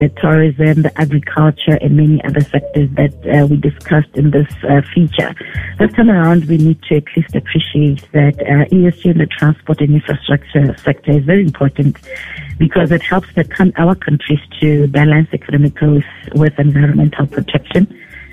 the tourism, the agriculture, and many other sectors that we discussed in this feature. This time around, we need to at least appreciate that ESG in the transport and infrastructure sector is very important because it helps our countries to balance economic growth with environmental protection.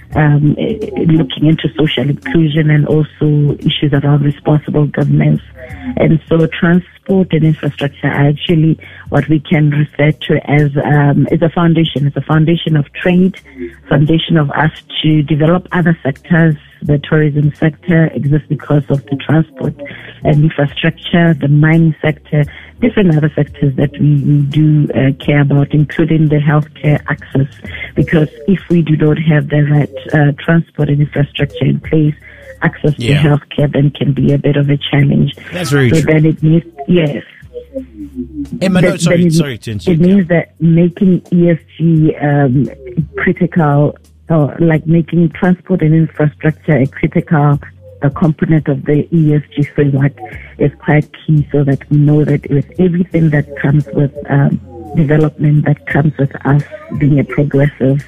Looking into social inclusion and also issues around responsible governance. And so transport and infrastructure are actually what we can refer to as is a foundation. It's a foundation of trade, foundation of us to develop other sectors. The tourism sector exists because of the transport and infrastructure, the mining sector, different other sectors that we do care about, including the healthcare access. Because if we do not have the right transport and infrastructure in place, access to healthcare then can be a bit of a challenge. That's very true. Then it means, yes. Emma, no, sorry to interrupt. It means that making ESG critical, or like making transport and infrastructure a critical component of the ESG framework is quite key, so that we know that with everything that comes with development, that comes with us being a progressive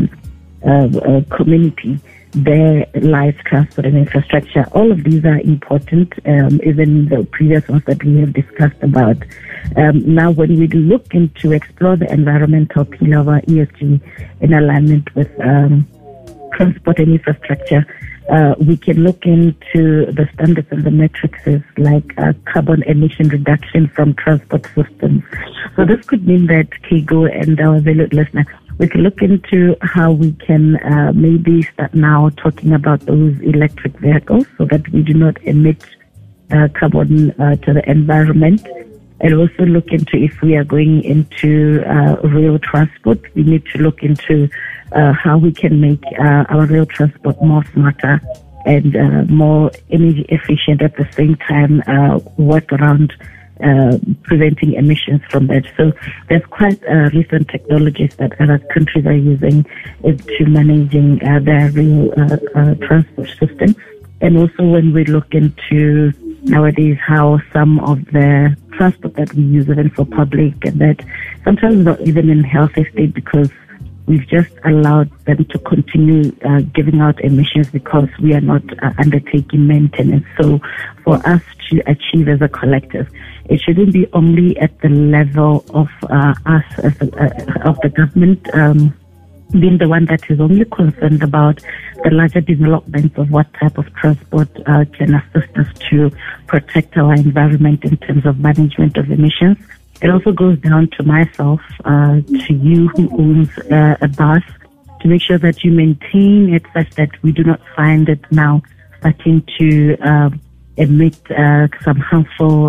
community, there lies transport and infrastructure. All of these are important, even the previous ones that we have discussed about. Now, when we look into explore the environmental pillar of our ESG in alignment with transport and infrastructure, we can look into the standards and the metrics like carbon emission reduction from transport systems. So this could mean that Kigo and our valued listener, we can look into how we can maybe start now talking about those electric vehicles so that we do not emit carbon to the environment. And also look into, if we are going into rail transport, we need to look into how we can make our rail transport more smarter and more energy efficient, at the same time work around preventing emissions from that. So there's quite recent technologies that other countries are using into managing their rail transport systems. And also when we look into nowadays how some of the transport that we use, even for public, and that sometimes not even in healthy state, because we've just allowed them to continue giving out emissions because we are not undertaking maintenance. So for us to achieve as a collective, it shouldn't be only at the level of us as of the government being the one that is only concerned about the larger developments of what type of transport can assist us to protect our environment in terms of management of emissions. It also goes down to myself, to you who owns a bus, to make sure that you maintain it such that we do not find it now starting to emit some harmful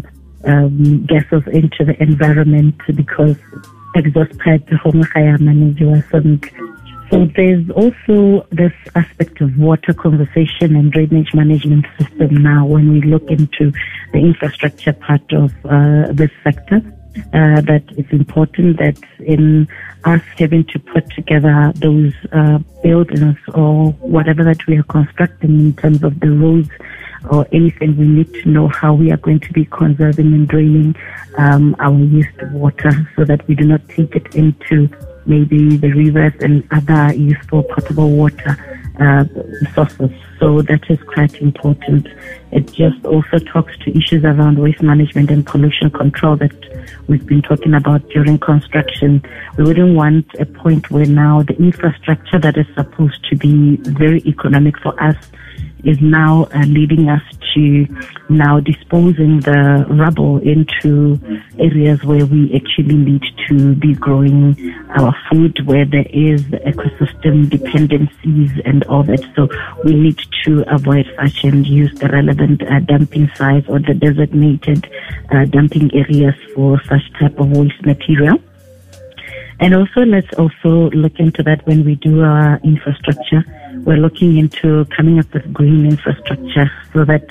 gases into the environment, because exhaust pipe managers. So there's also this aspect of water conservation and drainage management system now when we look into the infrastructure part of this sector. That it's important that in us having to put together those buildings or whatever that we are constructing in terms of the roads or anything, we need to know how we are going to be conserving and draining our used water so that we do not take it into maybe the rivers and other useful potable water sources. So that is quite important. It just also talks to issues around waste management and pollution control that we've been talking about during construction. We wouldn't want a point where now the infrastructure that is supposed to be very economic for us is now leading us to now disposing the rubble into areas where we actually need to be growing our food, where there is the ecosystem dependencies and all that. So we need to avoid such and use the relevant dumping sites or the designated dumping areas for such type of waste material. And also, let's also look into that when we do our infrastructure. We're looking into coming up with green infrastructure so that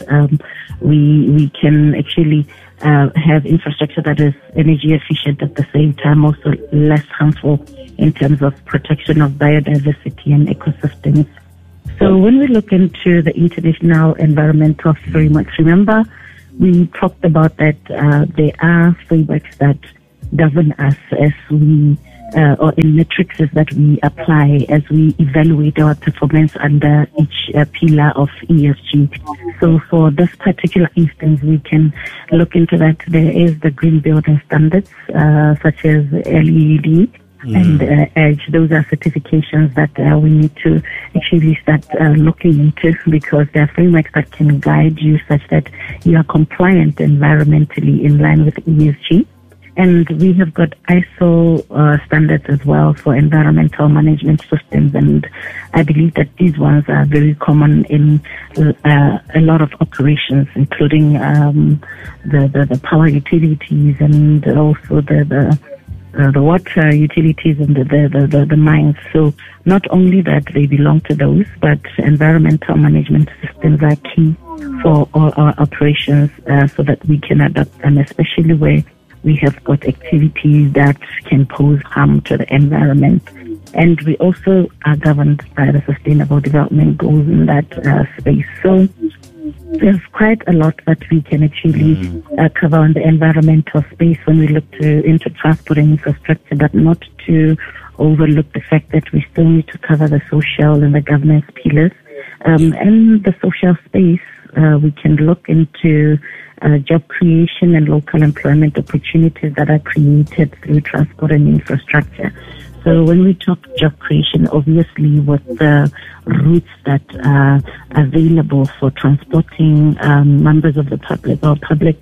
we can actually have infrastructure that is energy efficient, at the same time also less harmful in terms of protection of biodiversity and ecosystems. So when we look into the international environmental frameworks, remember we talked about that there are frameworks that govern us as we or in metrics that we apply as we evaluate our performance under each pillar of ESG. So for this particular instance, we can look into that. There is the Green Building Standards, such as LEED and EDGE. Those are certifications that we need to actually start looking into, because they are frameworks that can guide you such that you are compliant environmentally in line with ESG. And we have got ISO standards as well for environmental management systems, and I believe that these ones are very common in a lot of operations, including the power utilities and also the water utilities and the mines. So not only that they belong to those, but environmental management systems are key for all our operations, so that we can adapt them, especially where we have got activities that can pose harm to the environment. And we also are governed by the Sustainable Development Goals in that space. So there's quite a lot that we can actually cover on the environmental space when we look into transport and infrastructure, but not to overlook the fact that we still need to cover the social and the governance pillars. And the social space, we can look into job creation and local employment opportunities that are created through transport and infrastructure. So when we talk job creation, obviously with the routes that are available for transporting members of the public or public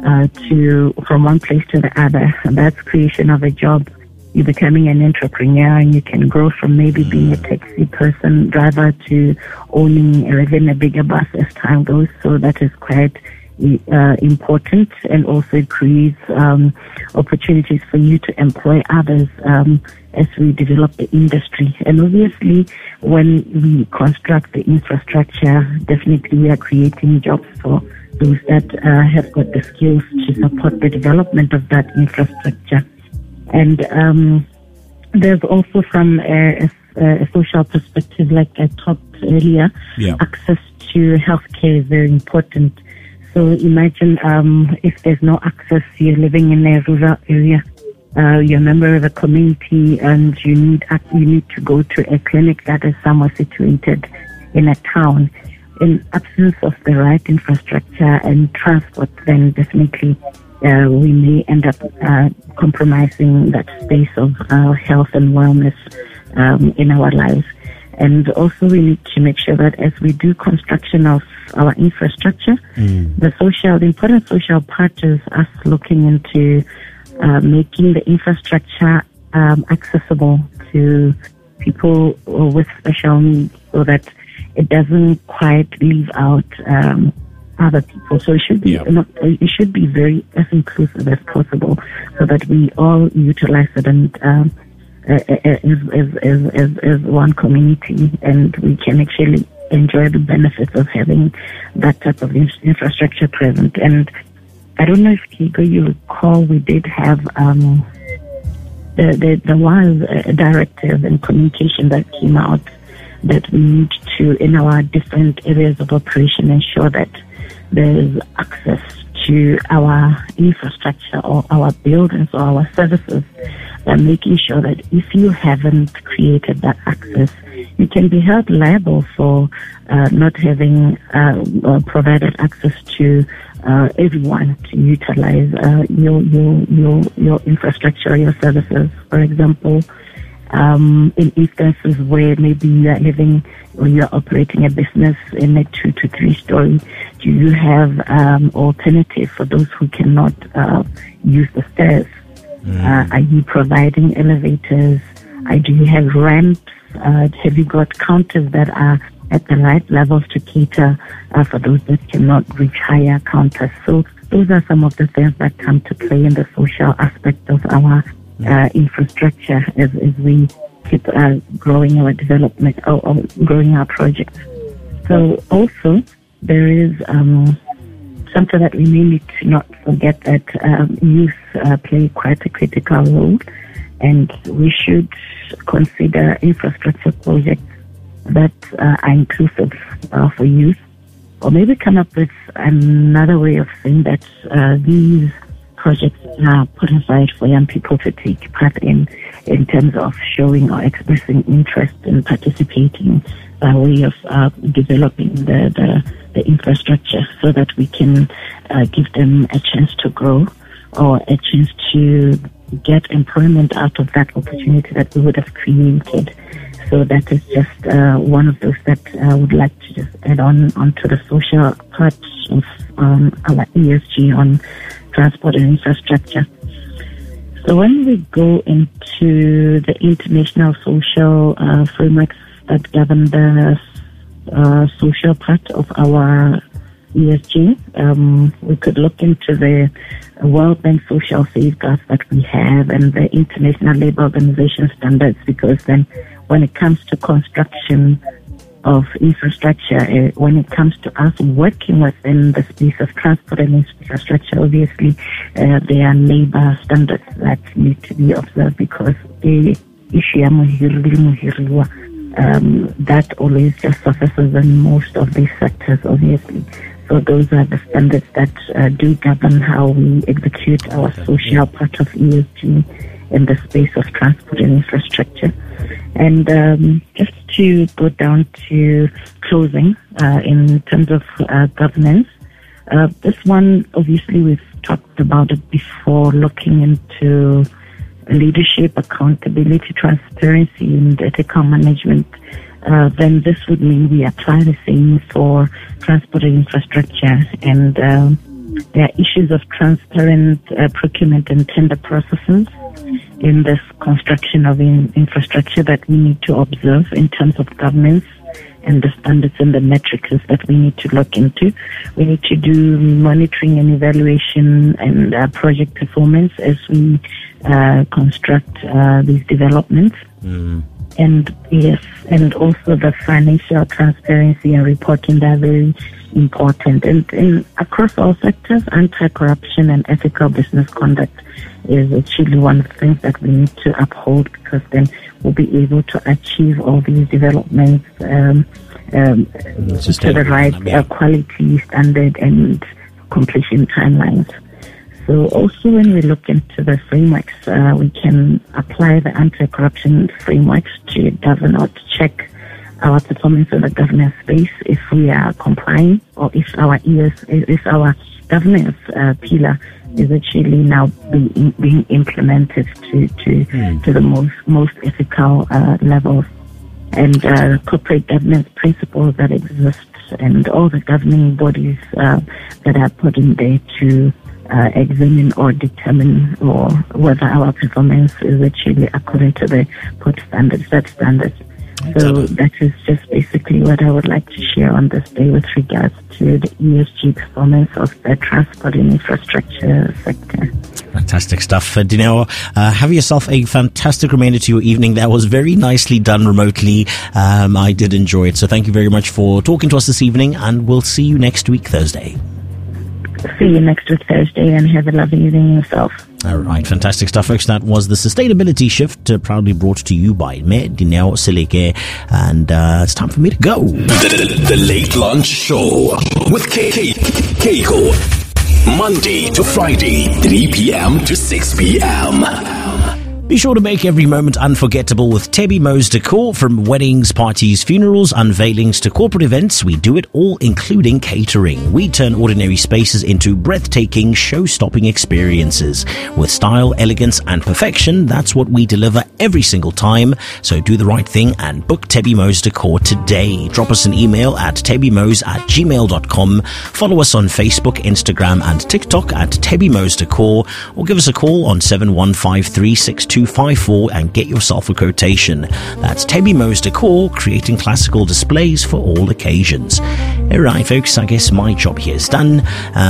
from one place to the other, and that's creation of a job. You're becoming an entrepreneur, and you can grow from maybe being a taxi person, driver, to owning or even a bigger bus as time goes. So that is quite important, and also it creates opportunities for you to employ others as we develop the industry. And obviously, when we construct the infrastructure, definitely we are creating jobs for those that have got the skills to support the development of that infrastructure. And there's also, from a social perspective, like I talked earlier, access to healthcare is very important. So imagine if there's no access, you're living in a rural area, you're a member of a community, and you need to go to a clinic that is somewhere situated in a town. In absence of the right infrastructure and transport, then definitely we may end up compromising that space of health and wellness in our lives. And also we need to make sure that as we do construction of our infrastructure, the important social part is us looking into making the infrastructure accessible to people with special needs, so that it doesn't quite leave out other people. So it should be it should be very as inclusive as possible, so that we all utilize it and as one community, and we can actually enjoy the benefits of having that type of infrastructure present. And I don't know if, Kigo, you recall, we did have there was a directive and communication that came out that we need to, in our different areas of operation, ensure that there is access to our infrastructure or our buildings or our services, and making sure that if you haven't created that access, you can be held liable for not having provided access to everyone to utilize your infrastructure, your services. For example, in instances where maybe you are living or you are operating a business in a 2 to 3 story, do you have alternative for those who cannot use the stairs? Are you providing elevators? Do you have ramps? Have you got counters that are at the right levels to cater for those that cannot reach higher counters? So those are some of the things that come to play in the social aspect of our infrastructure as we keep growing our development or growing our projects. So also there is something that we may need to not forget, that youth play quite a critical role, and we should consider infrastructure projects that are inclusive for youth, or maybe come up with another way of saying that these projects are put aside for young people to take part in terms of showing or expressing interest in participating by way of developing the infrastructure so that we can give them a chance to grow or a chance to get employment out of that opportunity that we would have created. So that is just one of those that I would like to just add onto the social part of our ESG on transport and infrastructure. So when we go into the international social frameworks that govern the social part of our ESG, we could look into the World Bank social safeguards that we have and the International Labour Organization standards, because then when it comes to construction of infrastructure, when it comes to us working within the space of transport and infrastructure, obviously there are labour standards that need to be observed, because the issue that always just surfaces in most of these sectors, obviously. So those are the standards that do govern how we execute our social part of ESG in the space of transport and infrastructure. And just to go down to closing, in terms of governance, this one, obviously, we've talked about it before, looking into leadership, accountability, transparency, and ethical management. Then this would mean we apply the same for transport and infrastructure. And there are issues of transparent procurement and tender processes in this construction of infrastructure that we need to observe in terms of governance and the standards and the metrics that we need to look into. We need to do monitoring and evaluation and project performance as we construct these developments. And yes, and also the financial transparency and reporting that are very important. And across all sectors, anti-corruption and ethical business conduct is actually one of the things that we need to uphold, because then we'll be able to achieve all these developments to the right quality, standard, and completion timelines. So also when we look into the frameworks, we can apply the anti-corruption frameworks to govern or to check our performance in the governance space, if we are complying, or if our governance pillar is actually now being implemented to the most ethical levels, and corporate governance principles that exist, and all the governing bodies that are put in there to examine or determine or whether our performance is actually according to the put standards, set standards. So that is just basically what I would like to share on this day with regards to the ESG performance of the transport and infrastructure sector. Fantastic stuff. Dineo, have yourself a fantastic remainder to your evening. That was very nicely done remotely. I did enjoy it. So thank you very much for talking to us this evening, and we'll see you next week, Thursday. See you next week, Thursday, and have a lovely evening yourself. All right, fantastic stuff, folks. That was the Sustainability Shift, proudly brought to you by me, Dineo Seleke, and it's time for me to go. The Late Lunch Show with Keiko, Monday to Friday, 3 p.m. to 6 p.m. Be sure to make every moment unforgettable with Tebby Mo's Decor. From weddings, parties, funerals, unveilings to corporate events, we do it all, including catering. We turn ordinary spaces into breathtaking, show-stopping experiences. With style, elegance, and perfection, that's what we deliver every single time. So do the right thing and book Tebby Mo's Decor today. Drop us an email at tebbymos@gmail.com. Follow us on Facebook, Instagram, and TikTok at Tebby Mo's Decor, or give us a call on 71536254 and get yourself a quotation. That's Tebby Mo's Decor, creating classical displays for all occasions. Alright folks, I guess my job here is done.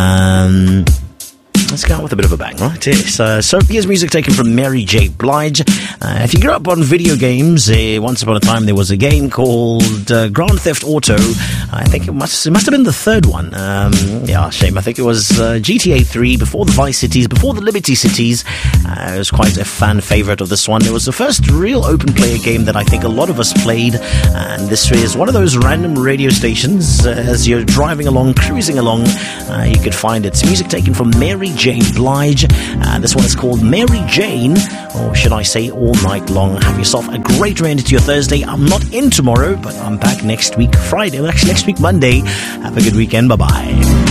Let's go out with a bit of a bang, right? Yes. So here's music taken from Mary J. Blige. If you grew up on video games, once upon a time there was a game called Grand Theft Auto. I think it must have been the third one. Shame. I think it was GTA 3, before the Vice Cities, before the Liberty Cities. It was quite a fan favorite of this one. It was the first real open player game that I think a lot of us played. And this is one of those random radio stations. As you're driving along, cruising along, you could find it. It's music taken from Mary Mary Jane Blige. This one is called Mary Jane, or should I say All Night Long. Have yourself a great end to your Thursday. I'm not in tomorrow, but I'm back next week Friday. Actually, next week Monday. Have a good weekend. Bye-bye.